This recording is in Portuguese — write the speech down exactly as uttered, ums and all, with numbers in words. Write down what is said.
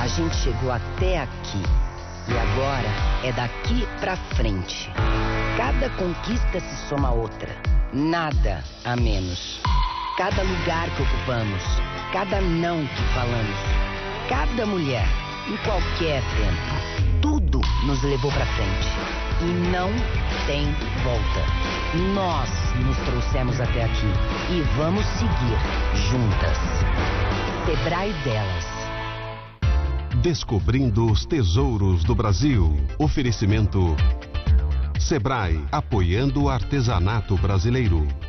A gente chegou até aqui e agora é daqui pra frente. Cada conquista se soma a outra, nada a menos. Cada lugar que ocupamos, cada não que falamos, cada mulher, em qualquer tempo, tudo nos levou pra frente. E não tem volta. Nós nos trouxemos até aqui e vamos seguir juntas. Sebrae Delas. Descobrindo os tesouros do Brasil. Oferecimento Sebrae, apoiando o artesanato brasileiro.